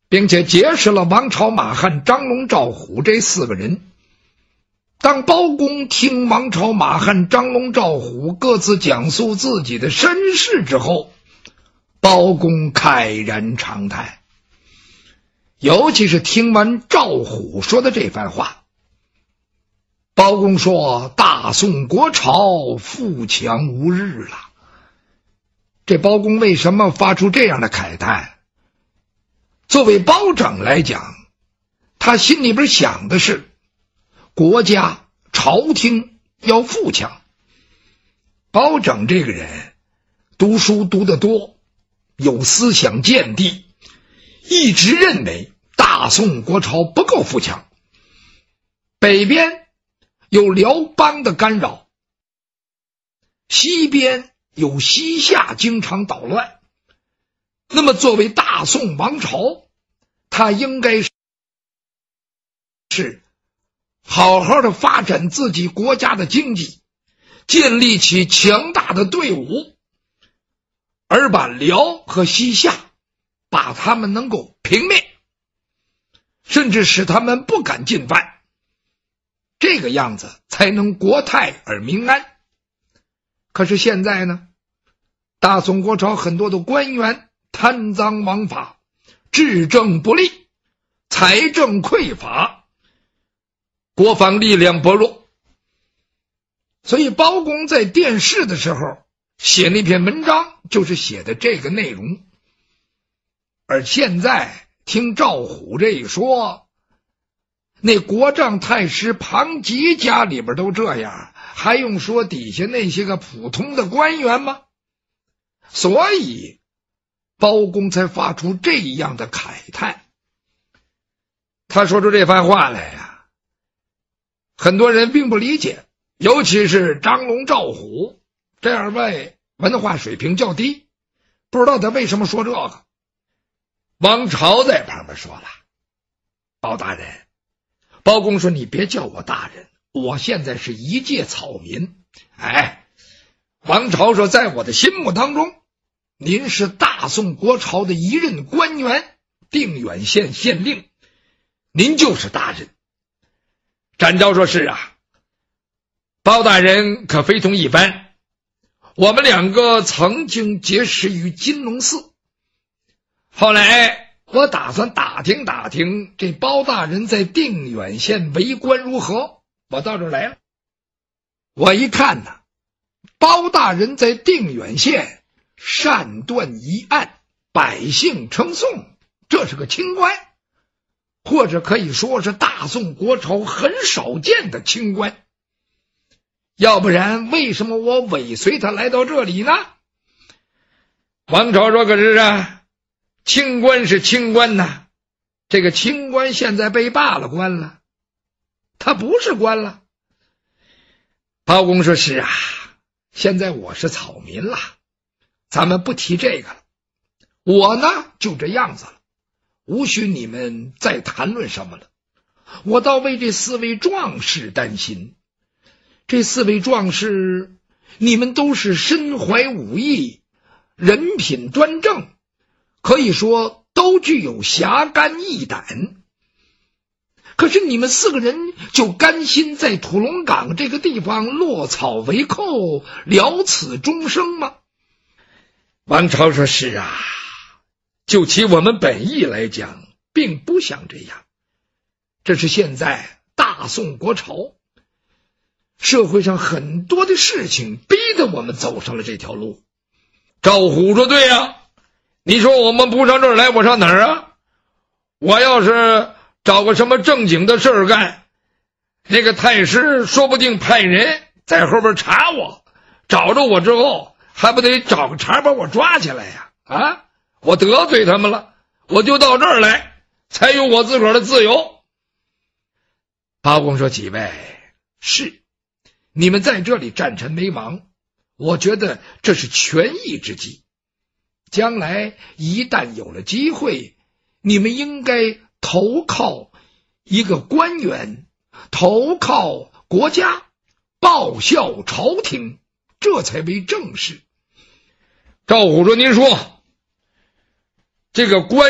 并且结识了王朝、马汉、张龙、赵虎这4个人。当包公听王朝、马汉、张龙、赵虎各自讲述自己的身世之后，包公慨然长叹，尤其是听完赵虎说的这番话。包公说：“大宋国朝富强无日了。”这包公为什么发出这样的慨叹？作为包拯来讲，他心里边想的是国家朝廷要富强。包拯这个人读书读得多，有思想见地，一直认为大宋国朝不够富强，北边有辽邦的干扰，西边有西夏经常捣乱，那么作为大宋王朝，他应该是好好的发展自己国家的经济，建立起强大的队伍，而把辽和西夏把他们能够平灭，甚至使他们不敢进犯，这个样子才能国泰而民安。可是现在呢，大宋国朝很多的官员贪赃枉法，治政不力，财政匮乏，国防力量薄弱。所以包公在殿试的时候写那篇文章，就是写的这个内容。而现在听赵虎这一说，那国丈太师庞吉家里边都这样，还用说底下那些个普通的官员吗？所以包公才发出这样的慨叹。他说出这番话来呀，很多人并不理解，尤其是张龙、赵虎这2位文化水平较低，不知道他为什么说这个。王朝在旁边说了：“包大人，包公说你别叫我大人，我现在是一介草民。”王朝说，在我的心目当中，您是大宋国朝的一任官员，定远县县令，您就是大人。展昭说：“是啊，包大人可非同一般，我们2个曾经结识于金龙寺，后来我打算打听打听这包大人在定远县为官如何，我到这儿来了。我一看呢，包大人在定远县善断疑案，百姓称颂，这是个清官，或者可以说是大宋国朝很少见的清官。要不然为什么我尾随他来到这里呢？”王朝说：“可是啊，清官是清官呐，这个清官现在被罢了官了，他不是官了。”包公说：“是啊，现在我是草民了，咱们不提这个了。我呢就这样子了，无需你们再谈论什么了。我倒为这4位壮士担心。这4位壮士，你们都是身怀武艺，人品端正，可以说都具有侠肝义胆。可是你们4个人就甘心在土龙岗这个地方落草为寇，了此终生吗？”王朝说：“是啊，就其我们本意来讲，并不想这样。这是现在大宋国朝社会上很多的事情逼得我们走上了这条路。”赵虎说：“对呀，你说我们不上这儿来，我上哪儿啊？我要是找个什么正经的事儿干，那个太师说不定派人在后边查我，找着我之后还不得找个茬把我抓起来呀？我得罪他们了，我就到这儿来，才有我自个儿的自由。”包公说：“几位，是你们在这里战臣为王，我觉得这是权宜之计。将来一旦有了机会，你们应该投靠一个官员，投靠国家，报效朝廷，这才为正事。”赵虎说：“您说这个官